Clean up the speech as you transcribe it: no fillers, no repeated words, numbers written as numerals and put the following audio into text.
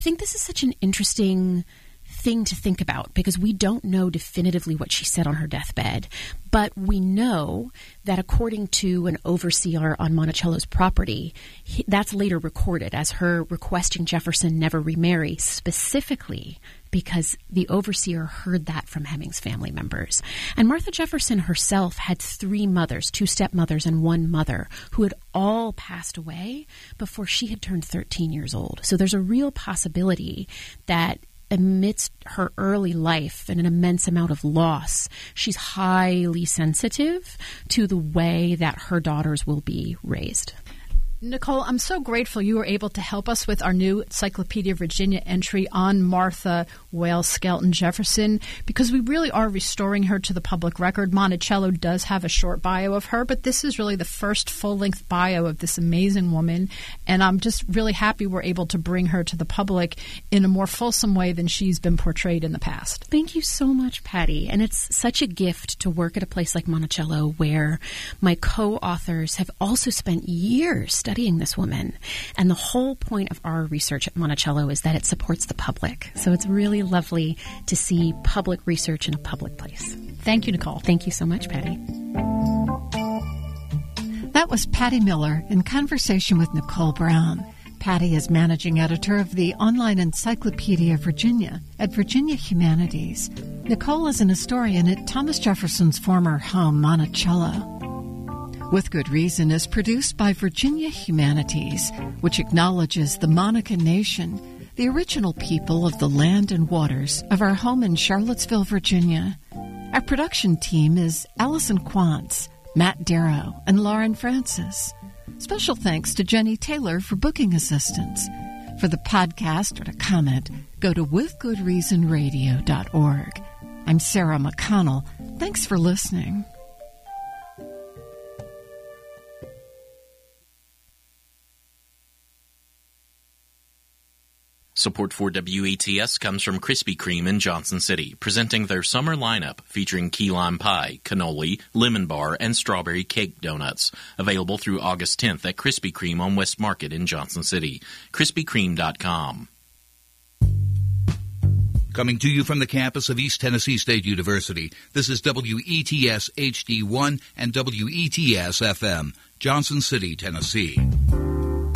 I think this is such an interesting thing to think about because we don't know definitively what she said on her deathbed, but we know that according to an overseer on Monticello's property, that's later recorded as her requesting Jefferson never remarry, specifically because the overseer heard that from Hemings family members. And Martha Jefferson herself had 3 mothers, 2 stepmothers and 1 mother, who had all passed away before she had turned 13 years old. So there's a real possibility that amidst her early life and an immense amount of loss, she's highly sensitive to the way that her daughters will be raised. Nicole, I'm so grateful you were able to help us with our new Encyclopedia Virginia entry on Martha Wales Skelton Jefferson, because we really are restoring her to the public record. Monticello does have a short bio of her, but this is really the first full-length bio of this amazing woman, and I'm just really happy we're able to bring her to the public in a more fulsome way than she's been portrayed in the past. Thank you so much, Patty. And it's such a gift to work at a place like Monticello where my co-authors have also spent years studying this woman. And the whole point of our research at Monticello is that it supports the public. So it's really lovely to see public research in a public place. Thank you, Nicole. Thank you so much, Patty. That was Patty Miller in conversation with Nicole Brown. Patty is managing editor of the online Encyclopedia Virginia at Virginia Humanities. Nicole is an historian at Thomas Jefferson's former home, Monticello. With Good Reason is produced by Virginia Humanities, which acknowledges the Monacan Nation, the original people of the land and waters of our home in Charlottesville, Virginia. Our production team is Allison Quantz, Matt Darrow, and Lauren Francis. Special thanks to Jenny Taylor for booking assistance. For the podcast or to comment, go to withgoodreasonradio.org. I'm Sarah McConnell. Thanks for listening. Support for WETS comes from Krispy Kreme in Johnson City, presenting their summer lineup featuring key lime pie, cannoli, lemon bar, and strawberry cake donuts. Available through August 10th at Krispy Kreme on West Market in Johnson City. KrispyKreme.com. Coming to you from the campus of East Tennessee State University, this is WETS HD1 and WETS FM, Johnson City, Tennessee.